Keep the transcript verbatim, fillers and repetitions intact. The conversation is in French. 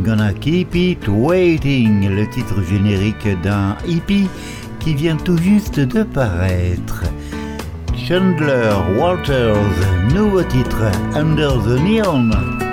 Gonna Keep It Waiting, le titre générique d'un hippie qui vient tout juste de paraître. Chandler Walters, nouveau titre Under the Neon.